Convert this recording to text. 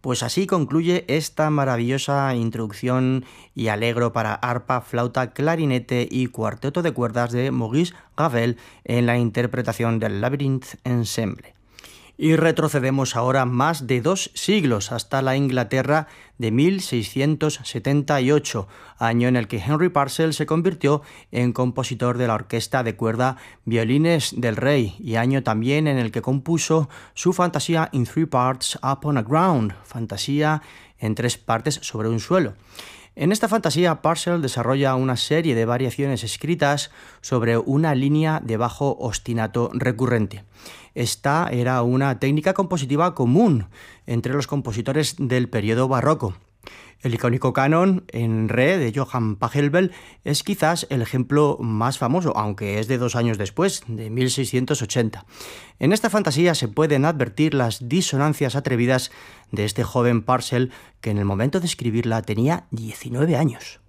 Pues así concluye esta maravillosa introducción y allegro para arpa, flauta, clarinete y cuarteto de cuerdas de Maurice Ravel en la interpretación del Labyrinth Ensemble. Y retrocedemos ahora más de 2 siglos hasta la Inglaterra de 1678, año en el que Henry Purcell se convirtió en compositor de la orquesta de cuerda Violines del Rey, y año también en el que compuso su fantasía In Three Parts Upon a Ground, fantasía en 3 partes sobre un suelo. En esta fantasía, Purcell desarrolla una serie de variaciones escritas sobre una línea de bajo ostinato recurrente. Esta era una técnica compositiva común entre los compositores del periodo barroco. El icónico canon en re de Johann Pachelbel es quizás el ejemplo más famoso, aunque es de 2 años después, de 1680. En esta fantasía se pueden advertir las disonancias atrevidas de este joven Purcell, que en el momento de escribirla tenía 19 años.